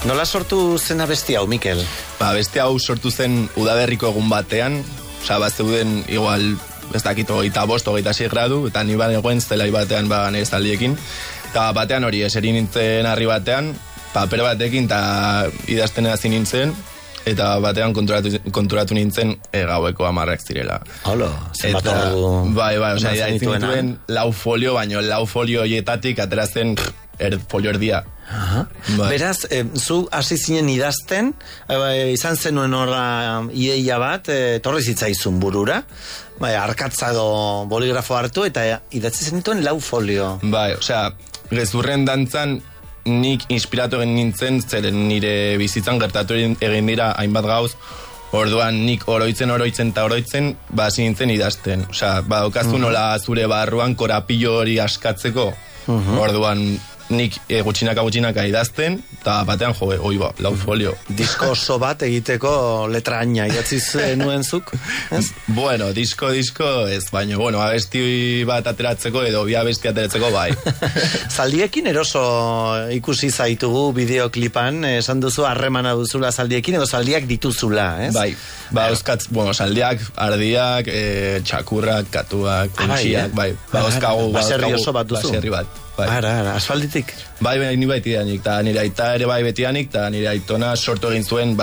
Nola sortu zen abesti hau, Mikel? Abesti hau sortu zen udaberriko egun batean, bazeuden igual, ez dakit, 25-26 gradu, eta ni banegoen zelai batean nire zaldiekin, eta batean hori, eseri nintzen harri batean, paper batekin, eta idazten hasi nintzen, eta batean konturatu nintzen gaueko 10 zirela. Holo, zenbat ordu... Bai, dituen 4 folio, baino 4 folio horietatik ateratzen folio erdia. Bai. Beraz, zu hasi zinen idazten, izan zenuen horra ideia bat, torri zitzaizun burura, arkatza edo boligrafo hartu, eta idatzi zenituen 4 folio. Bai, gezurren dantzan nik inspiratu egin nintzen, zeren nire bizitzan gertatu egin dira hainbat gauz, orduan nik oroitzen, hasi nintzen idazten. Daukazu nola zure barruan korapillo hori askatzeko, orduan nik gutxinaka idazten, eta batean oi 4 folio. Disko oso bat egiteko letra aina idatziz nuenzuk? Bueno, disko ez, baina, abesti bat ateratzeko edo bi abesti ateratzeko bai. Zaldiekin eroso ikusi zaitugu bideoklipan, esan duzu harremana duzula zaldiekin, edo zaldiak dituzula, ez? Bai, zaldiak, ardiak, txakurrak, katuak, kontxiak, bai. Baserri oso bat duzu? Baserri bat. Ara, asfalditik? Bai, ni baitidanik, eta nire aita ere bai betianik, eta nire aitona sortu egin zuen,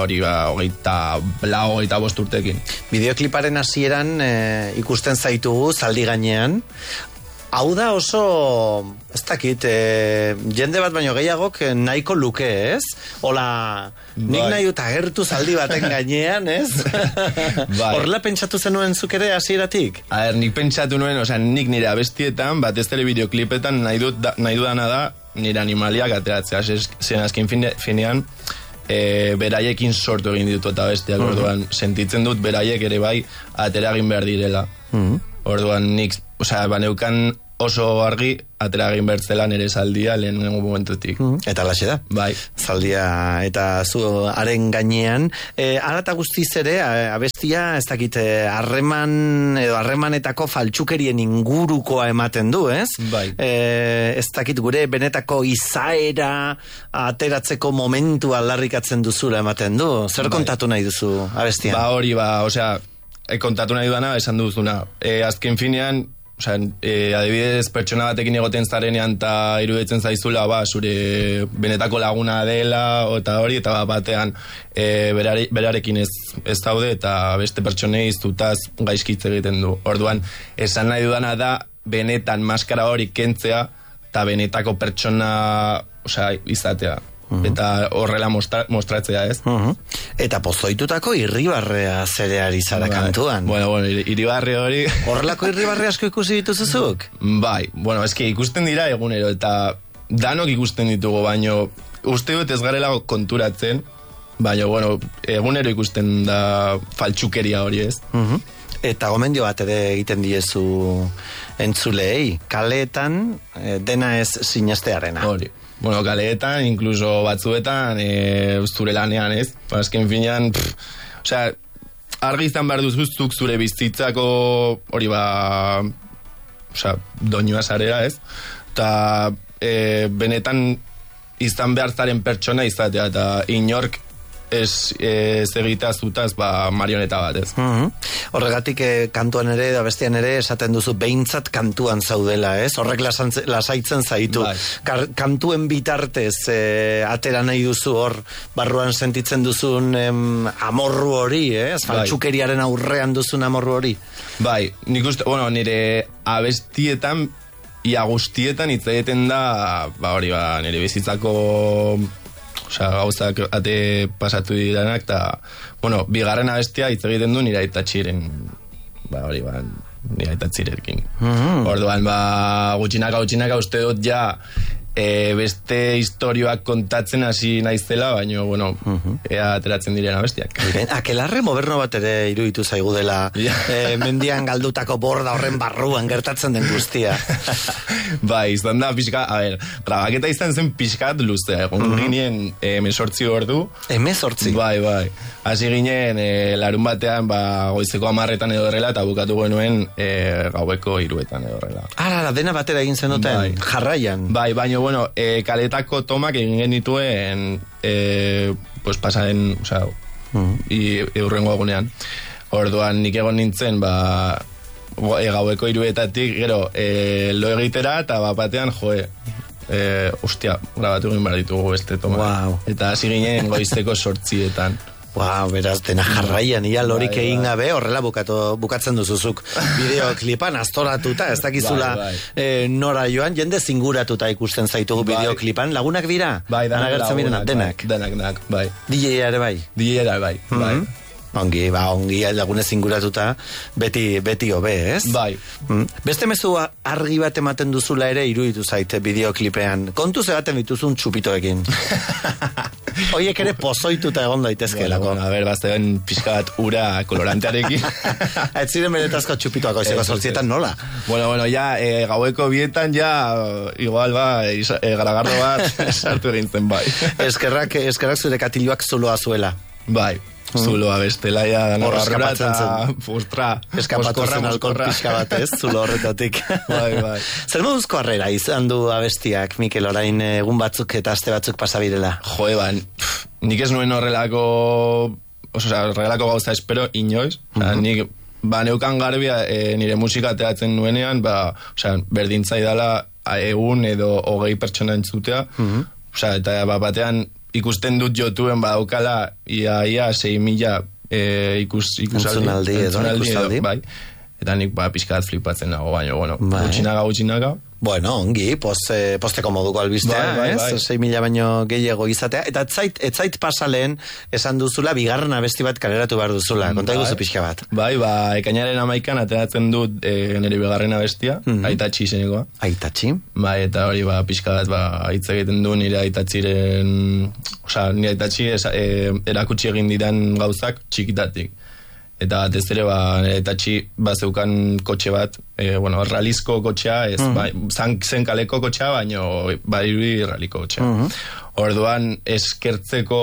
24-25 urtekin. Bideokliparen hasieran ikusten zaitugu, zaldi gainean. Hau da oso, ez dakit, jende bat baino gehiagok nahiko luke, ez? Ola, nik nahi dut agertu zaldi baten gainean, ez? Horrela pentsatu zenuen zuk ere hasieratik? Nik pentsatu nuen, nik nire abestietan, batez ere bideoklipetan nahi dudana da, nire animaliak ateratzea, zen azken finean, beraiekin sortu egin ditut eta bestiak, orduan, sentitzen dut beraiek ere bai ateragin behar direla. Orduan, nik, baneukan oso argi atera egin bertzela nire zaldia lehenengo momentutik. Eta laxe da. Bai. Zaldia eta zu haren gainean. Arata guztiz ere, abestia, ez dakit, harremanetako faltsukerien ingurukoa ematen du, ez? Bai. Ez dakit, gure benetako izaera ateratzeko momentu aldarrikatzen duzula ematen du. Zer kontatu nahi duzu abestian? Hori, kontatu nahi dudana, esan duzuna. Azken finean, adibidez, pertsona batekin egoten zarenean eta iruditzen zaizula, zure benetako laguna dela, eta hori, eta batean berarekin ez daude, eta beste pertsonei iztutaz gaizkitze egiten du. Orduan, esan nahi dudana da, benetan maskara hori kentzea, eta benetako pertsona izatea. Eta horrela mostratzea, ez? Eta pozoitutako irribarrea zereari zara kantuan. Irribarre hori... Horrelako irribarre asko ikusi dituzuzuk? Bai, eske ikusten dira egunero, eta danok ikusten ditugu, baino uste dut ez garela konturatzen, baino, egunero ikusten da faltsukeria hori, ez? Eta gomendio bat ere egiten diezu entzulei, kaleetan dena ez sinestearena. Hori. Kaleetan, inkluso batzuetan, zure lanean, ez? Azken finean, argi izan behar duzuztuk zure bizitzako, hori doinua zarera, ez? Eta benetan izan behar zaren pertsona izatea, eta inork ez egita zutaz marioneta bat, ez? Horregatik kantuan ere, da bestian ere, esaten duzu behintzat kantuan zaudela, ez? Horrek lasaitzen zaitu. Kantuen bitartez atera nahi duzu hor, barruan sentitzen duzun amorru hori, ez? Faltsukeriaren aurrean duzun amorru hori. Bai, nik uste, nire abestietan, ia guztietan hitz egiten da, nire bizitzako... gauzak ate pasatu diranak, eta, bigarren abestia hitz egiten du nire aitatxiren, nire aitatxirekin. Orduan, gutxinaka uste dut ja, beste historioak kontatzen hasi naizela, baina, ea ateratzen diren abestiak. Akelarre moderno bat ere iruditu zaigu dela, mendian galdutako borda horren barruan gertatzen den guztia. Bai, izan da pixka, grabaketa izan zen pixkat luzea, egon ginen 18 ordu. 18? Bai. Hasi ginen larun batean goizeko 10 edo horrela, eta bukatu genuen gaueko 3 edo horrela. Dena batera egin zenuten, jarraian. Bai, baina bueno, kaletako tomak egin genituen pues pasaren, o sea, eurrengo egunean. Orduan nik egon nintzen, gaueko 3:00 gero, lo egitera, eta batean, hostia, grabatu egin behar ditugu beste toma. Wow. Eta hasi ginen goizteko 8:00. Wow, beraz, dena jarraian, ia lorik egin gabe, horrela bukatzen duzuzuk. Bideoklipan astoratuta, ez dakizula nora joan, jende zinguratuta ikusten zaitugu bideoklipan. Lagunak dira? Bai, denak. Denak, bai. DJ ere bai? DJ ere bai, bai. Ongi, lagunez zinguratuta beti hobe, ez? Bai. Beste mezu argi bat ematen duzula ere iruditu zaite bideoklipean. Kontu zebaten dituzun txupitoekin. Hoiek ere pozoituta egon daitezkeelako. Bueno, a ver, bazten pixka bat ura kolorantearekin. Ez ziren benetazko txupitoak oizeko 8:00 nola? Bueno, ja, gaueko 2:00 ja, igual, garagardo bat sartu egin zen, bai. Eskerrak zure katiluak zuloa zuela. Bai. Zuloa bestela ja nagarrora eta postra. Eskapatzen zen alkohol pixka bat, ez? Zulo horretatik. Bai. Zer moduzko harrera izan du abestiak, Mikel, orain egun batzuk eta aste batzuk pasabirela? Nik ez nuen horrelako gauza espero inoiz. Nik neukan garbia nire musika ateratzen nuenean, berdintzai dala egun edo 20 pertsona entzutea. Eta batean ikusten dut YouTubeen badaukala ia 6.000 entzunaldi edo, bai. Eta nik pixkat flipatzen nago, baina, gutxinaka. Bueno, ongi, posteko moduko albistea, ez? 6.000 baino gehiago izatea. Eta etzait pasaleen esan duzula, bigarren abesti bat kaleratu behar duzula. Konta iguzu pixka bat. Bai, ekainaren 11 ateratzen dut nire bigarren abestia, Aitatxi izenekoa. Aitatxi? Bai, eta hori pixka bat hitz egiten du nire aitatxiren, nire aitatxi erakutsi egin didan gauzak txikitatik. Eta batez ere nire aitatxi zeukan kotxe bat, realizko kotxea, zen kaleko kotxea, baina realiko kotxea. Orduan eskertzeko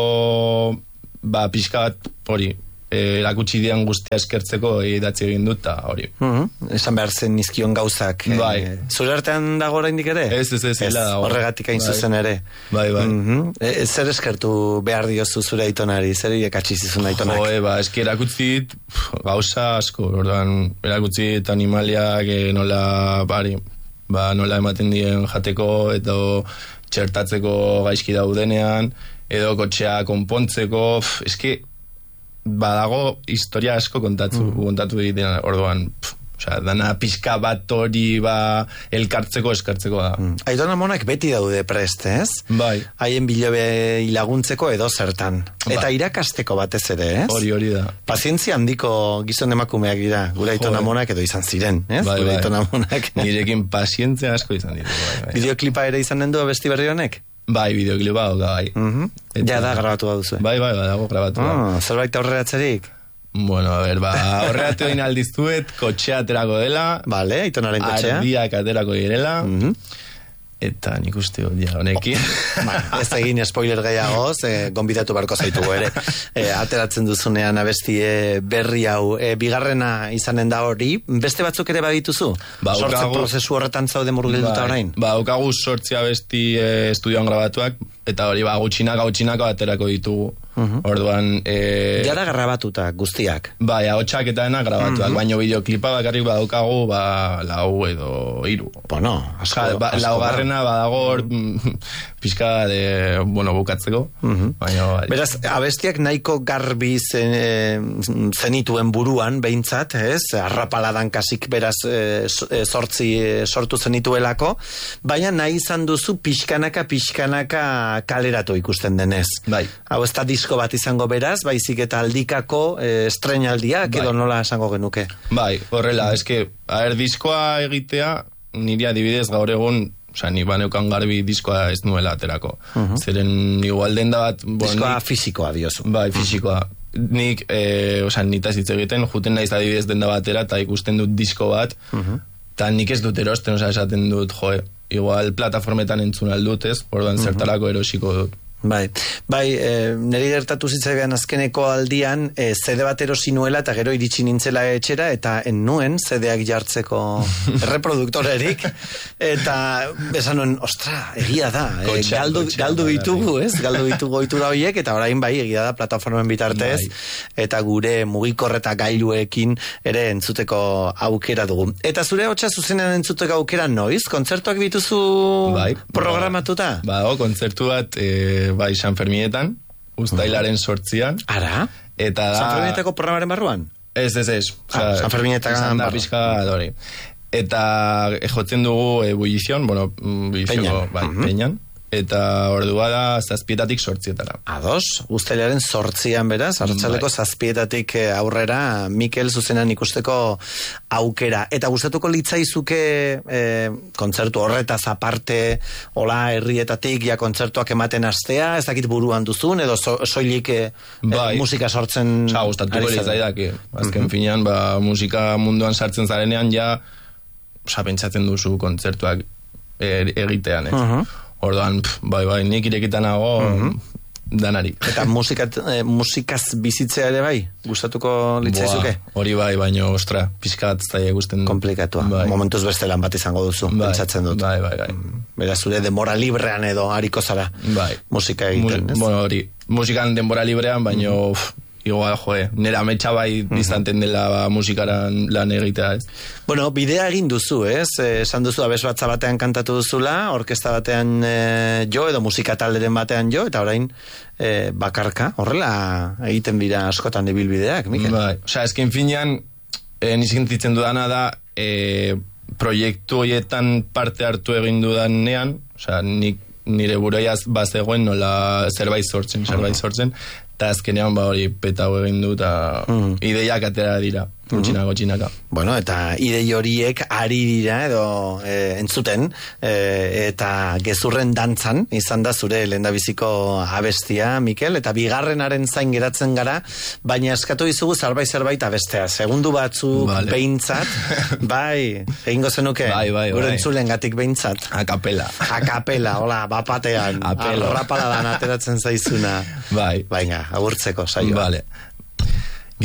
pixka bat hori, erakutsi dian guztia eskertzeko idatzi egin dut, eta hori. Esan behar zen nizkion gauzak. Zure artean dago oraindik ere? Ez, dago. Horregatik hain zuzen ere. Bai. Zer eskertu behar diozu zure aitonari? Zer ekatsi zizun aitonak? Eski erakutsi gauza asko. Orduan, erakutsi animaliak nola ematen dien jateko, edo txertatzeko gaizki daudenean, edo kotxea konpontzeko, eski badago historia asko kontatu egiten orduan, dana pixka bat hori elkartzeko eskartzeko da. Aitona monak beti daude prest, ez? Bai. Haien bilobe laguntzeko edo zertan. Eta irakasteko batez ere, ez? Hori da. Pazientzia handiko gizon emakumeak dira, gure aitona monak edo izan ziren, ez? Bai. Aitona monak. Nirekin pazientzia asko izan ditu. Bideoklipa ere izan den du abesti berri honek? Bai, bideoklipa bai. Ja da grabatu baduzu. Bai, dago grabatu. Zerbait aurreratzerik? Bueno, aurreratu egin aldizuet, kotxea aterako dela. Vale, aitonaren kotxea. Ardiak aterako direla. Eta nik uste honekin. Ez egin spoiler gehiagoz, gonbidatu barko zaitugu ere. Ateratzen duzunean abesti berri hau. Bigarrena izanen da hori. Beste batzuk ere badituzu? Sortze prozesu horretan zaude murgilduta orain? Daukagu 8 abesti estudioan grabatuak, eta hori gutxinaka aterako ditugu. Orduan... Jara grabatuta guztiak? Bai, ahotsak eta dena grabatuak, baina bideoklipa bakarrik badaukagu 4 edo 3. Bueno, asko. Laugarrena badagor pixka bukatzeko. Beraz, abestiak nahiko garbi zenituen buruan, behintzat, ez? Arrapaladan kasik beraz sortu zenituelako, baina nahi izan duzu pixkanaka kaleratu ikusten denez. Bai. Hau ez da disko bat izango beraz, baizik eta aldikako estrenaldiak edo nola esango genuke. Bai, horrela, eske, diskoa egitea, niri adibidez gaur egun, ni baneukan garbi diskoa ez nuela aterako. Zeren igual denda bat... Diskoa fisikoa diozu. Bai, fisikoa. Nik, nitaz hitz egiten, juten naiz adibidez denda batera, eta ikusten dut disko bat, eta nik ez dut erosten, esaten dut, igual plataformetan entzun aldut, ez? Orduan zertarako erosiko dut. Niri gertatu zitzaidan azkeneko aldian CD bat erosi nuela eta gero iritsi nintzela etxera eta nuen CD-ak jartzeko reproduktorerik eta esan nuen, ostra, egia da, galdu ditugu, ez? Galdu ditugu ohitura horiek eta orain bai, egia da, plataformen bitartez eta gure mugikorreta gailuekin ere entzuteko aukera dugu. Eta zure hotxa zuzenean entzuteko aukera noiz? Kontzertuak dituzu programatuta? Kontzertu bat bai San Ferminetan, uztailaren 8an. Ara? Eta da... San Ferminetako programaren barruan? Ez. San Ferminetan barruan. Eta jotzen dugu ebullizion, Peñan. Eta ordua da 7:00 8:00. Ados, uztailaren 8an beraz, arratsaldeko 7:00 aurrera Mikel zuzenan ikusteko aukera. Eta gustatuko litzaizuke kontzertu horretaz aparte, hola herrietatik ja kontzertuak ematen hastea, ez dakit buruan duzun, edo soilik musika sortzen... Gustatuko litzaidak, azken finean, musika munduan sartzen zarenean ja, pentsatzen duzu kontzertuak egitean, Orduan, nik irekitan nago danari. Eta musikaz bizitzea ere bai? Gustatuko litzaizuke? Hori bai, baina, ostra, pixkat zaila gusten. Komplikatua. Momentuz beste lan bat izango duzu, pentsatzen dut. Bai. Beraz, zure denbora librean edo hariko zara musika egiten, ez? Hori, musikan denbora librean, baina... Igual, nera metxa bai distanten dela musikaran lan egitea, ez? Bueno, bidea egin duzu, ez? Esan duzu, abesbatza batean kantatu duzula, orkesta batean jo, edo musika talderen batean jo, eta orain bakarka, horrela egiten dira askotan ibilbideak, Mikel? Esken finean, nizkentitzen dudana da, proiektu horietan parte hartu egin dudanean, nire buroiaz bazegoen nola zerbait sortzen, eta azkenean hori petau egin du eta ideiak atera dira, txinaka. Bueno, eta idei horiek ari dira edo entzuten eta gezurren dantzan izan da zure lehendabiziko abestia, Mikel, eta bigarrenaren zain geratzen gara, baina eskatu dizugu zerbait abestea, segundu batzuk behintzat, egingo zenuke, gure entzulengatik behintzat. Akapela, hola, bapatean, arrapaladan ateratzen zaizuna. Bai. Baina, agurtzeko saioa. Vale.